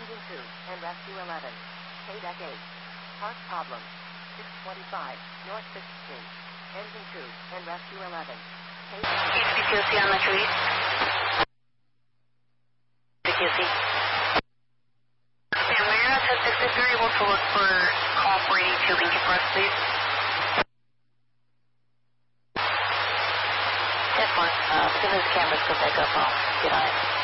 Engine 2 and Rescue 11. KDEC 8. Park problem. 625 North 6th Street. Engine 2 and Rescue 11. HPQC on the tree. HPQC. And we're at the 6 if you're able to look for call 482 Lincoln Park, please. 10-1. As soon as the cameras go back up, I'll get on it.